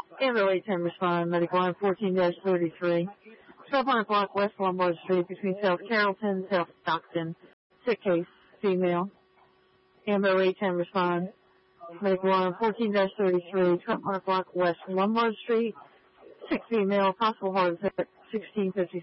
Amber 810 respond, medical line 14-33. 1200 block West Lombard Street between South Carrollton and South Stockton. Sick case, female. Amber 810 respond, medical line 14-33. 1200 block West Lombard Street. Sick female, possible heart attack, 1650.